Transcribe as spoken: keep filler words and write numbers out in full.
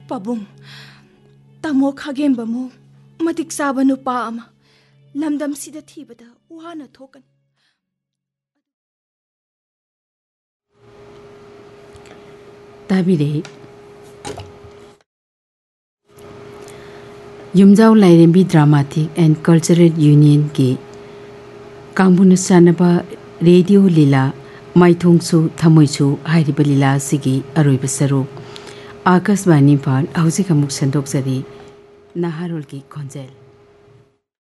Pabung, tamo khagembamu matik saba nupa ama lamdam sida thibada wana thokan. Tabire Yumjau Lairembi Dramatic and Cultural Union ki Kambuna Sanaba Radio Lila Maithongsu Thamoisu Hairiba Lila Sigi Aroiba Saru Akasbani Pal Hausi Kamuk Sandok Sari Naharol ki Konjel